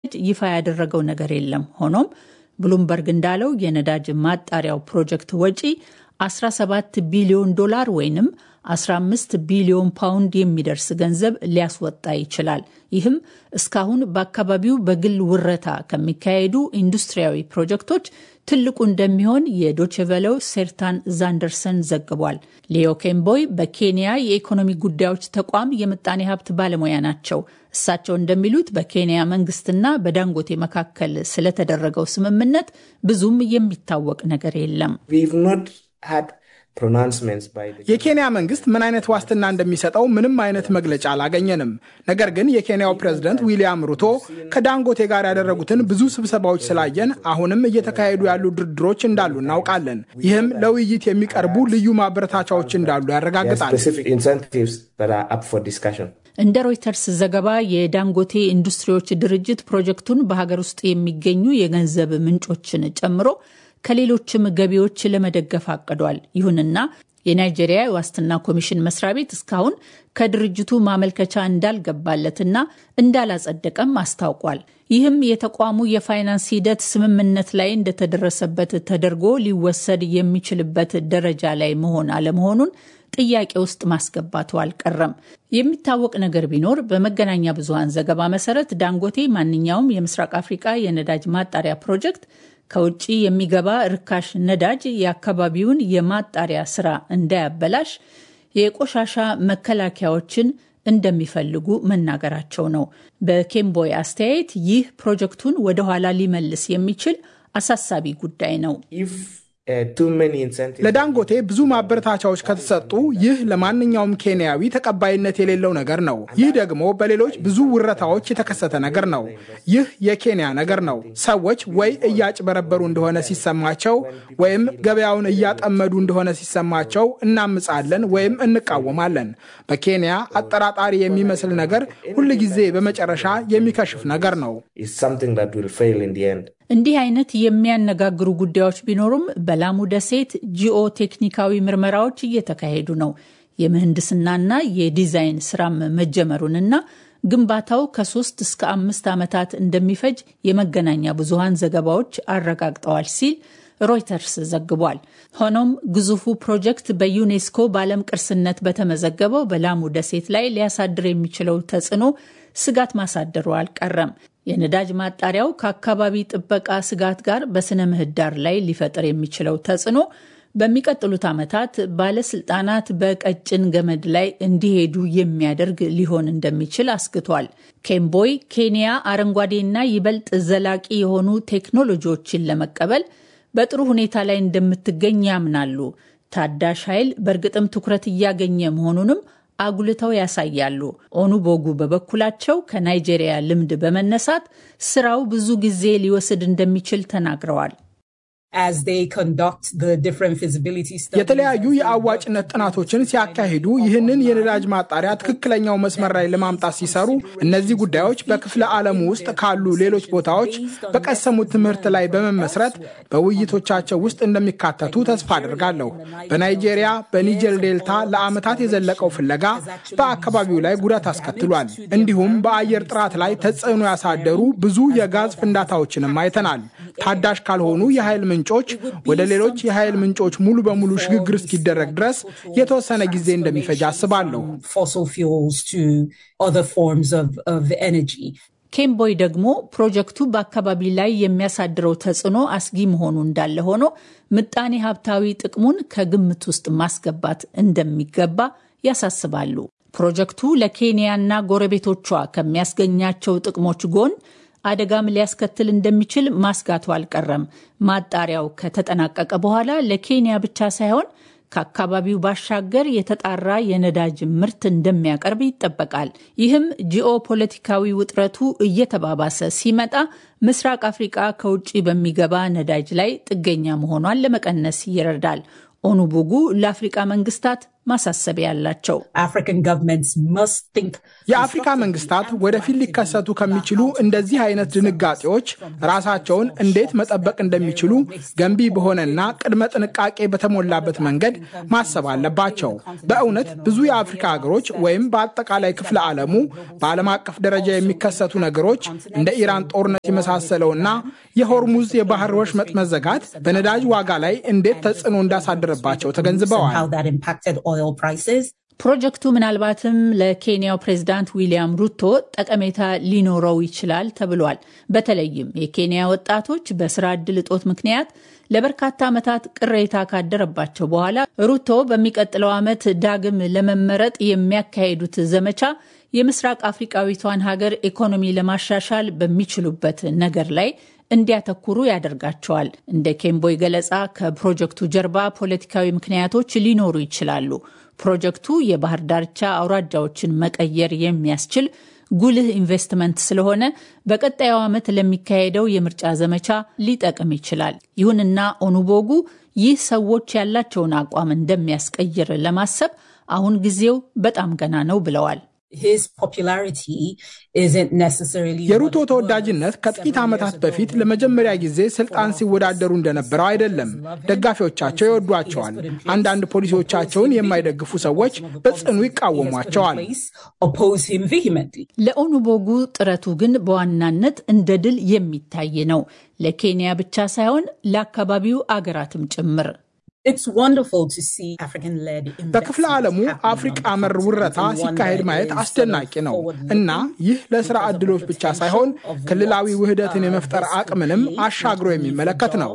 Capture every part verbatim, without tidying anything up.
ይፋ ያደረገው ነገር የለም። ሆኖም ብሉምበርግ እንዳለው የነዳጅ ማጣሪያው ፕሮጀክት ወጪ አስራ ሰባት ቢሊዮን ዶላር ወይንም አስራ አምስት ቢሊዮን ፓውንድ የሚደርስ ገንዘብ ሊያስወጣ ይችላል። ይህም እስካሁን በአካባቢው በግል ውረታ ከሚካሄዱ ኢንዱስትሪያዊ ፕሮጀክቶች ትልቁ እንደሚሆን የዶቼቬለው ሴርታን ዛንደርሰን ዘግቧል። ሊዮ ኬምቦይ በኬንያ የኢኮኖሚ ጉዳዮች ተቋም የምጣኔ ሀብት ባለሙያ ናቸው። እሳቸው እንደሚሉት በኬንያ መንግስትና በዳንጎቴ መካከል ስለተደረገው ስምምነት ብዙም የሚታወቅ ነገር የለም። የኬንያ መንግስት ምን አይነት ዋስትና እንደሚሰጠው ምንም አይነት መግለጫ አላገኘንም። ነገር ግን የኬንያው ፕሬዝዳንት ዊሊያም ሩቶ ከዳንጎቴ ጋር ያደረጉትን ብዙ ስብሰባዎች ስላየን አሁንም እየተካሄዱ ያሉ ድርድሮች እንዳሉ እናውቃለን። ይህም ለውይይት የሚቀርቡ ልዩ ማበረታቻዎች እንዳሉ ያረጋግጣል። እንደ ሮይተርስ ዘገባ የዳንጎቴ ኢንዱስትሪዎች ድርጅት ፕሮጀክቱን በሀገር ውስጥ የሚገኙ የገንዘብ ምንጮችን ጨምሮ ከሌሎችም ገቢዎች ለመደገፍ አቅዷል። ይሁንና የናይጄሪያ ዋስትና ኮሚሽን መስሪያ ቤት እስካሁን ከድርጅቱ ማመልከቻ እንዳልገባለትና እንዳላጸደቀም አስታውቋል። ይህም የተቋሙ የፋይናንስ ሂደት ስምምነት ላይ እንደተደረሰበት ተደርጎ ሊወሰድ የሚችልበት ደረጃ ላይ መሆን አለመሆኑን ጥያቄ ውስጥ ማስገባቱ አልቀረም። የሚታወቅ ነገር ቢኖር በመገናኛ ብዙሃን ዘገባ መሰረት ዳንጎቴ ማንኛውም የምስራቅ አፍሪካ የነዳጅ ማጣሪያ ፕሮጀክት ከውጪ የሚገባ ርካሽ ነዳጅ የአካባቢውን የማጣሪያ ስራ እንዳያበላሽ የቆሻሻ መከላከያዎችን እንደሚፈልጉ መናገራቸው ነው። በኬምቦይ አስተያየት ይህ ፕሮጀክቱን ወደ ኋላ ሊመልስ የሚችል አሳሳቢ ጉዳይ ነው። ለዳንጎቴ ብዙ ማበረታቻዎች ከተሰጡ ይህ ለማንኛውም ኬንያዊ ተቀባይነት የሌለው ነገር ነው። ይህ ደግሞ በሌሎች ብዙ ውረታዎች የተከሰተ ነገር ነው። ይህ የኬንያ ነገር ነው። ሰዎች ወይ እያጭበረበሩ እንደሆነ ሲሰማቸው ወይም ገበያውን እያጠመዱ እንደሆነ ሲሰማቸው እናምጻለን ወይም እንቃወማለን። በኬንያ አጠራጣሪ የሚመስል ነገር ሁል ጊዜ በመጨረሻ የሚከሽፍ ነገር ነው። እንዲህ አይነት የሚያነጋግሩ ጉዳዮች ቢኖሩም በላሙ ደሴት ጂኦ ቴክኒካዊ ምርመራዎች እየተካሄዱ ነው። የምህንድስናና የዲዛይን ስራም መጀመሩንና ግንባታው ከሶስት እስከ አምስት ዓመታት እንደሚፈጅ የመገናኛ ብዙሃን ዘገባዎች አረጋግጠዋል ሲል ሮይተርስ ዘግቧል። ሆኖም ግዙፉ ፕሮጀክት በዩኔስኮ በዓለም ቅርስነት በተመዘገበው በላሙ ደሴት ላይ ሊያሳድር የሚችለው ተጽዕኖ ስጋት ማሳደሩ አልቀረም። የነዳጅ ማጣሪያው ከአካባቢ ጥበቃ ስጋት ጋር በስነ ምህዳር ላይ ሊፈጥር የሚችለው ተጽዕኖ በሚቀጥሉት ዓመታት ባለስልጣናት በቀጭን ገመድ ላይ እንዲሄዱ የሚያደርግ ሊሆን እንደሚችል አስግቷል። ኬምቦይ ኬንያ አረንጓዴና ይበልጥ ዘላቂ የሆኑ ቴክኖሎጂዎችን ለመቀበል በጥሩ ሁኔታ ላይ እንደምትገኝ ያምናሉ። ታዳሽ ኃይል በእርግጥም ትኩረት እያገኘ መሆኑንም አጉልተው ያሳያሉ። ኦኑቦጉ በበኩላቸው ከናይጄሪያ ልምድ በመነሳት ስራው ብዙ ጊዜ ሊወስድ እንደሚችል ተናግረዋል። የተለያዩ የአዋጭነት ጥናቶችን ሲያካሂዱ ይህንን የነዳጅ ማጣሪያ ትክክለኛው መስመር ላይ ለማምጣት ሲሰሩ እነዚህ ጉዳዮች በክፍለ ዓለሙ ውስጥ ካሉ ሌሎች ቦታዎች በቀሰሙት ትምህርት ላይ በመመስረት በውይይቶቻቸው ውስጥ እንደሚካተቱ ተስፋ አድርጋለሁ። በናይጄሪያ በኒጀር ዴልታ ለዓመታት የዘለቀው ፍለጋ በአካባቢው ላይ ጉዳት አስከትሏል። እንዲሁም በአየር ጥራት ላይ ተጽዕኖ ያሳደሩ ብዙ የጋዝ ፍንዳታዎችንም አይተናል። ታዳሽ ካልሆኑ የኃይል ምንጮች ወደ ሌሎች የኃይል ምንጮች ሙሉ በሙሉ ሽግግር እስኪደረግ ድረስ የተወሰነ ጊዜ እንደሚፈጅ አስባለሁ። ኬምቦይ ደግሞ ፕሮጀክቱ በአካባቢ ላይ የሚያሳድረው ተጽዕኖ አስጊ መሆኑ እንዳለ ሆኖ ምጣኔ ሀብታዊ ጥቅሙን ከግምት ውስጥ ማስገባት እንደሚገባ ያሳስባሉ። ፕሮጀክቱ ለኬንያና ጎረቤቶቿ ከሚያስገኛቸው ጥቅሞች ጎን አደጋም ሊያስከትል እንደሚችል ማስጋቱ አልቀረም። ማጣሪያው ከተጠናቀቀ በኋላ ለኬንያ ብቻ ሳይሆን ከአካባቢው ባሻገር የተጣራ የነዳጅ ምርት እንደሚያቀርብ ይጠበቃል። ይህም ጂኦፖለቲካዊ ውጥረቱ እየተባባሰ ሲመጣ ምስራቅ አፍሪካ ከውጭ በሚገባ ነዳጅ ላይ ጥገኛ መሆኗን ለመቀነስ ይረዳል። ኦኑቦጉ ለአፍሪካ መንግስታት ማሳሰቢያ ያላቸው። የአፍሪካ መንግስታት ወደፊት ሊከሰቱ ከሚችሉ እንደዚህ አይነት ድንጋጤዎች ራሳቸውን እንዴት መጠበቅ እንደሚችሉ ገንቢ በሆነና ቅድመ ጥንቃቄ በተሞላበት መንገድ ማሰብ አለባቸው። በእውነት ብዙ የአፍሪካ ሀገሮች ወይም በአጠቃላይ ክፍለ ዓለሙ በዓለም አቀፍ ደረጃ የሚከሰቱ ነገሮች እንደ ኢራን ጦርነት የመሳሰለውና የሆርሙዝ የባህር ወሽመጥ መዘጋት በነዳጅ ዋጋ ላይ እንዴት ተጽዕኖ እንዳሳደረባቸው ተገንዝበዋል። ፕሮጀክቱ ምናልባትም ለኬንያው ፕሬዝዳንት ዊሊያም ሩቶ ጠቀሜታ ሊኖረው ይችላል ተብሏል። በተለይም የኬንያ ወጣቶች በስራ ዕድል እጦት ምክንያት ለበርካታ ዓመታት ቅሬታ ካደረባቸው በኋላ ሩቶ በሚቀጥለው ዓመት ዳግም ለመመረጥ የሚያካሂዱት ዘመቻ የምስራቅ አፍሪካዊቷን ሀገር ኢኮኖሚ ለማሻሻል በሚችሉበት ነገር ላይ እንዲያተኩሩ ያደርጋቸዋል። እንደ ኬምቦይ ገለጻ ከፕሮጀክቱ ጀርባ ፖለቲካዊ ምክንያቶች ሊኖሩ ይችላሉ። ፕሮጀክቱ የባህር ዳርቻ አውራጃዎችን መቀየር የሚያስችል ጉልህ ኢንቨስትመንት ስለሆነ በቀጣዩ ዓመት ለሚካሄደው የምርጫ ዘመቻ ሊጠቅም ይችላል። ይሁንና ኦኑቦጉ ይህ ሰዎች ያላቸውን አቋም እንደሚያስቀይር ለማሰብ አሁን ጊዜው በጣም ገና ነው ብለዋል። የሩቶ ተወዳጅነት ከጥቂት ዓመታት በፊት ለመጀመሪያ ጊዜ ስልጣን ሲወዳደሩ እንደነበረው አይደለም። ደጋፊዎቻቸው ይወዷቸዋል። አንዳንድ ፖሊሲዎቻቸውን የማይደግፉ ሰዎች በጽኑ ይቃወሟቸዋል። ለኦኑቦጉ ጥረቱ ግን በዋናነት እንደ ድል የሚታይ ነው። ለኬንያ ብቻ ሳይሆን ለአካባቢው አገራትም ጭምር። በክፍለ ዓለሙ አፍሪቃ መር ውረታ ሲካሄድ ማየት አስደናቂ ነው እና ይህ ለስራ ዕድሎች ብቻ ሳይሆን ክልላዊ ውህደትን የመፍጠር አቅምንም አሻግሮ የሚመለከት ነው።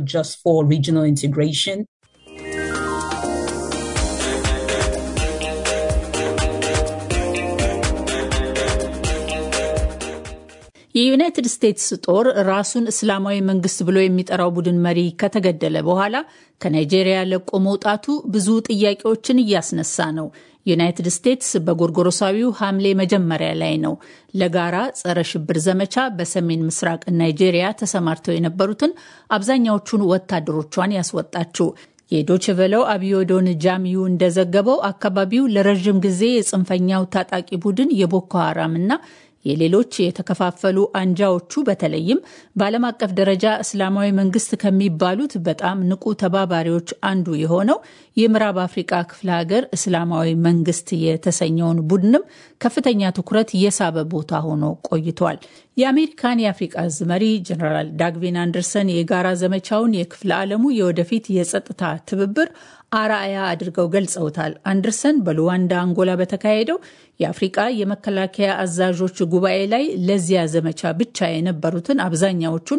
የዩናይትድ ስቴትስ ጦር ራሱን እስላማዊ መንግስት ብሎ የሚጠራው ቡድን መሪ ከተገደለ በኋላ ከናይጄሪያ ለቆ መውጣቱ ብዙ ጥያቄዎችን እያስነሳ ነው። ዩናይትድ ስቴትስ በጎርጎሮሳዊው ሐምሌ መጀመሪያ ላይ ነው ለጋራ ጸረ ሽብር ዘመቻ በሰሜን ምስራቅ ናይጄሪያ ተሰማርተው የነበሩትን አብዛኛዎቹን ወታደሮቿን ያስወጣችው። የዶይቼ ቬለው አብዮዶን ጃሚዩ እንደዘገበው አካባቢው ለረጅም ጊዜ የጽንፈኛው ታጣቂ ቡድን የቦኮ ሐራምና የሌሎች የተከፋፈሉ አንጃዎቹ በተለይም በዓለም አቀፍ ደረጃ እስላማዊ መንግስት ከሚባሉት በጣም ንቁ ተባባሪዎች አንዱ የሆነው የምዕራብ አፍሪካ ክፍለ ሀገር እስላማዊ መንግስት የተሰኘውን ቡድንም ከፍተኛ ትኩረት የሳበ ቦታ ሆኖ ቆይቷል። የአሜሪካን የአፍሪካ እዝ መሪ ጀነራል ዳግቪን አንደርሰን የጋራ ዘመቻውን የክፍለ ዓለሙ የወደፊት የጸጥታ ትብብር አራያ አድርገው ገልጸውታል። አንደርሰን በሉዋንዳ አንጎላ በተካሄደው የአፍሪቃ የመከላከያ አዛዦች ጉባኤ ላይ ለዚያ ዘመቻ ብቻ የነበሩትን አብዛኛዎቹን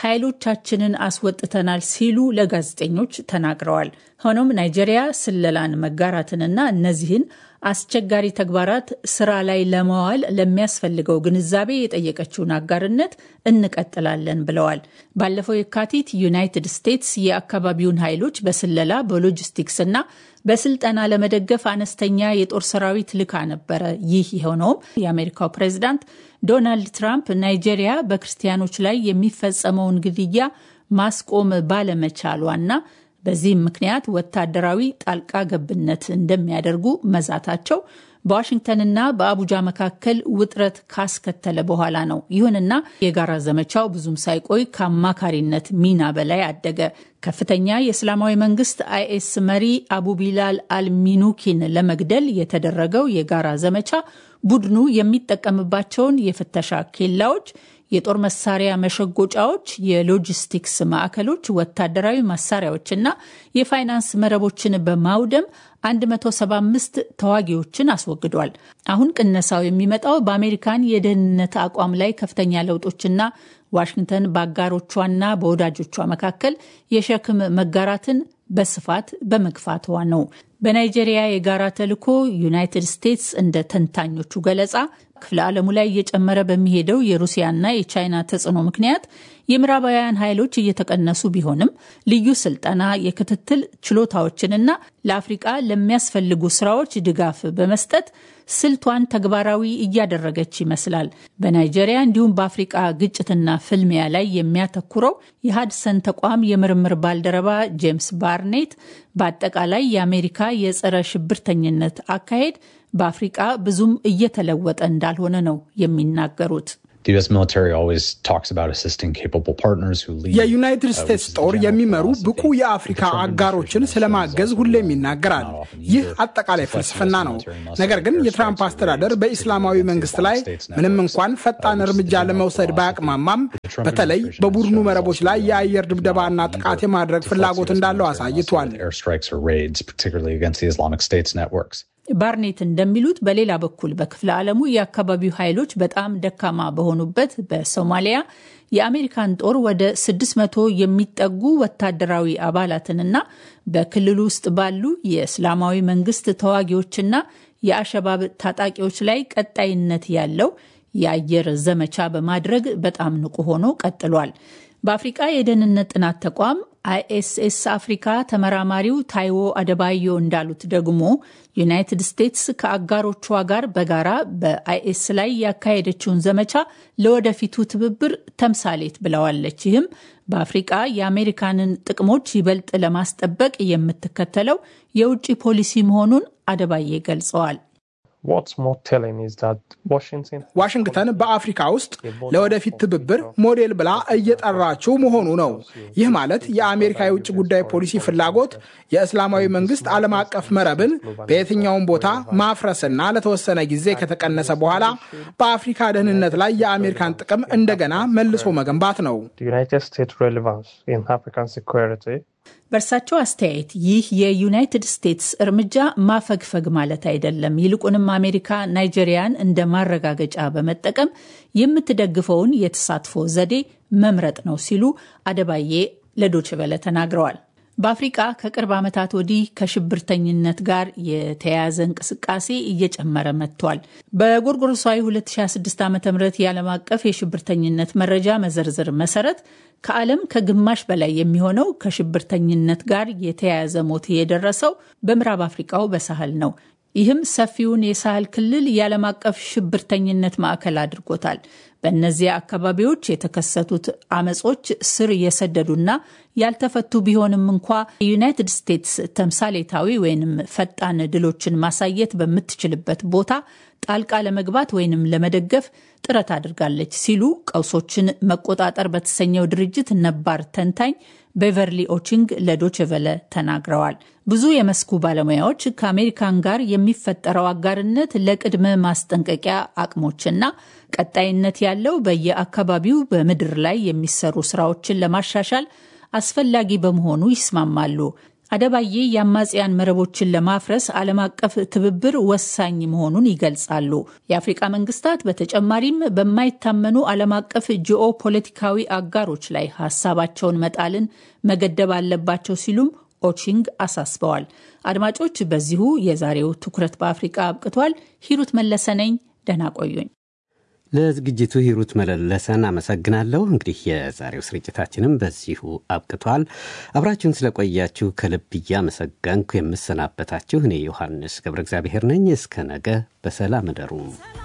ኃይሎቻችንን አስወጥተናል ሲሉ ለጋዜጠኞች ተናግረዋል። ሆኖም ናይጄሪያ ስለላን መጋራትንና እነዚህን አስቸጋሪ ተግባራት ስራ ላይ ለማዋል ለሚያስፈልገው ግንዛቤ የጠየቀችውን አጋርነት እንቀጥላለን ብለዋል። ባለፈው የካቲት ዩናይትድ ስቴትስ የአካባቢውን ኃይሎች በስለላ በሎጂስቲክስና በስልጠና ለመደገፍ አነስተኛ የጦር ሰራዊት ልካ ነበረ። ይህ የሆነውም የአሜሪካው ፕሬዝዳንት ዶናልድ ትራምፕ ናይጄሪያ በክርስቲያኖች ላይ የሚፈጸመውን ግድያ ማስቆም ባለመቻሏና በዚህም ምክንያት ወታደራዊ ጣልቃ ገብነት እንደሚያደርጉ መዛታቸው በዋሽንግተንና በአቡጃ መካከል ውጥረት ካስከተለ በኋላ ነው። ይሁንና የጋራ ዘመቻው ብዙም ሳይቆይ ከአማካሪነት ሚና በላይ አደገ። ከፍተኛ የእስላማዊ መንግስት አይኤስ መሪ አቡ ቢላል አልሚኑኪን ለመግደል የተደረገው የጋራ ዘመቻ ቡድኑ የሚጠቀምባቸውን የፍተሻ ኬላዎች፣ የጦር መሳሪያ መሸጎጫዎች፣ የሎጂስቲክስ ማዕከሎች፣ ወታደራዊ መሳሪያዎችና የፋይናንስ መረቦችን በማውደም አንድ መቶ ሰባ አምስት ተዋጊዎችን አስወግዷል። አሁን ቅነሳው የሚመጣው በአሜሪካን የደህንነት አቋም ላይ ከፍተኛ ለውጦችና ዋሽንግተን በአጋሮቿና በወዳጆቿ መካከል የሸክም መጋራትን በስፋት በመግፋቷ ነው። በናይጄሪያ የጋራ ተልዕኮ ዩናይትድ ስቴትስ እንደ ተንታኞቹ ገለጻ ክፍለ ዓለሙ ላይ እየጨመረ በሚሄደው የሩሲያና የቻይና ተጽዕኖ ምክንያት የምዕራባውያን ኃይሎች እየተቀነሱ ቢሆንም ልዩ ስልጠና፣ የክትትል ችሎታዎችንና ለአፍሪቃ ለሚያስፈልጉ ስራዎች ድጋፍ በመስጠት ስልቷን ተግባራዊ እያደረገች ይመስላል። በናይጄሪያ እንዲሁም በአፍሪቃ ግጭትና ፍልሚያ ላይ የሚያተኩረው የሃድሰን ተቋም የምርምር ባልደረባ ጄምስ ባርኔት በአጠቃላይ የአሜሪካ የጸረ ሽብርተኝነት አካሄድ በአፍሪቃ ብዙም እየተለወጠ እንዳልሆነ ነው የሚናገሩት። The U S military always talks about assisting capable partners who lead. የዩናይትድ ስቴትስ ጦር የሚመሩ ብቁ የአፍሪካ አጋሮችን ስለማገዝ ሁሌም ይናገራል። ይህ አጠቃላይ ፍልስፍና ነው። ነገር ግን የትራምፕ አስተዳደር በእስላማዊ መንግስት ላይ ምንም እንኳን ፈጣን እርምጃ ለመውሰድ ባያቅማማም በተለይ በቡድኑ መረቦች ላይ የአየር ድብደባና ጥቃት የማድረግ ፍላጎት እንዳለው አሳይቷል። ባርኔት እንደሚሉት በሌላ በኩል በክፍለ ዓለሙ የአካባቢው ኃይሎች በጣም ደካማ በሆኑበት በሶማሊያ የአሜሪካን ጦር ወደ ስድስት መቶ የሚጠጉ ወታደራዊ አባላትንና በክልሉ ውስጥ ባሉ የእስላማዊ መንግስት ተዋጊዎችና የአሸባብ ታጣቂዎች ላይ ቀጣይነት ያለው የአየር ዘመቻ በማድረግ በጣም ንቁ ሆኖ ቀጥሏል። በአፍሪቃ የደህንነት ጥናት ተቋም አይኤስኤስ አፍሪካ ተመራማሪው ታይዎ አደባዮ እንዳሉት ደግሞ ዩናይትድ ስቴትስ ከአጋሮቿ ጋር በጋራ በአይኤስ ላይ ያካሄደችውን ዘመቻ ለወደፊቱ ትብብር ተምሳሌት ብለዋለች። ይህም በአፍሪቃ የአሜሪካንን ጥቅሞች ይበልጥ ለማስጠበቅ የምትከተለው የውጭ ፖሊሲ መሆኑን አደባዬ ገልጸዋል። ዋሽንግተን በአፍሪካ ውስጥ ለወደፊት ትብብር ሞዴል ብላ እየጠራችው መሆኑ ነው። ይህ ማለት የአሜሪካ የውጭ ጉዳይ ፖሊሲ ፍላጎት የእስላማዊ መንግስት ዓለም አቀፍ መረብን በየትኛውም ቦታ ማፍረስና ለተወሰነ ጊዜ ከተቀነሰ በኋላ በአፍሪካ ደህንነት ላይ የአሜሪካን ጥቅም እንደገና መልሶ መገንባት ነው። በእርሳቸው አስተያየት ይህ የዩናይትድ ስቴትስ እርምጃ ማፈግፈግ ማለት አይደለም። ይልቁንም አሜሪካ ናይጄሪያን እንደ ማረጋገጫ በመጠቀም የምትደግፈውን የተሳትፎ ዘዴ መምረጥ ነው ሲሉ አደባዬ ለዶይቼ ቬለ ተናግረዋል። በአፍሪቃ ከቅርብ ዓመታት ወዲህ ከሽብርተኝነት ጋር የተያያዘ እንቅስቃሴ እየጨመረ መጥቷል። በጎርጎሮሳዊ ሁለት ሺህ ስድስት ዓ.ም የዓለም አቀፍ የሽብርተኝነት መረጃ መዘርዝር መሰረት ከዓለም ከግማሽ በላይ የሚሆነው ከሽብርተኝነት ጋር የተያያዘ ሞት የደረሰው በምዕራብ አፍሪቃው በሳህል ነው። ይህም ሰፊውን የሳህል ክልል የዓለም አቀፍ ሽብርተኝነት ማዕከል አድርጎታል። በእነዚያ አካባቢዎች የተከሰቱት አመጾች ስር የሰደዱና ያልተፈቱ ቢሆንም እንኳ የዩናይትድ ስቴትስ ተምሳሌታዊ ወይንም ፈጣን ድሎችን ማሳየት በምትችልበት ቦታ ጣልቃ ለመግባት ወይንም ለመደገፍ ጥረት አድርጋለች ሲሉ ቀውሶችን መቆጣጠር በተሰኘው ድርጅት ነባር ተንታኝ ቤቨርሊ ኦቺንግ ለዶይቼ ቬለ ተናግረዋል። ብዙ የመስኩ ባለሙያዎች ከአሜሪካን ጋር የሚፈጠረው አጋርነት ለቅድመ ማስጠንቀቂያ አቅሞችና ቀጣይነት ያለው በየአካባቢው በምድር ላይ የሚሰሩ ስራዎችን ለማሻሻል አስፈላጊ በመሆኑ ይስማማሉ። አደባዬ የአማጽያን መረቦችን ለማፍረስ ዓለም አቀፍ ትብብር ወሳኝ መሆኑን ይገልጻሉ። የአፍሪቃ መንግስታት በተጨማሪም በማይታመኑ ዓለም አቀፍ ጂኦ ፖለቲካዊ አጋሮች ላይ ሀሳባቸውን መጣልን መገደብ አለባቸው ሲሉም ኦቺንግ አሳስበዋል። አድማጮች፣ በዚሁ የዛሬው ትኩረት በአፍሪቃ አብቅቷል። ሂሩት መለሰ ነኝ። ደህና ቆዩኝ። ለዝግጅቱ ሂሩት መለሰን አመሰግናለሁ። እንግዲህ የዛሬው ስርጭታችንም በዚሁ አብቅቷል። አብራችሁን ስለቆያችሁ ከልብ እያመሰገንኩ የምሰናበታችሁ እኔ ዮሐንስ ገብረ እግዚአብሔር ነኝ። እስከ ነገ በሰላም እደሩ።